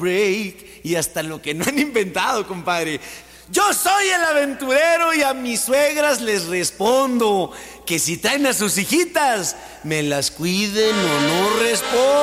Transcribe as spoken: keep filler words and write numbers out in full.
break y hasta lo que no han inventado, compadre. Yo soy el aventurero y a mis suegras les respondo que si traen a sus hijitas, me las cuiden o no respondo.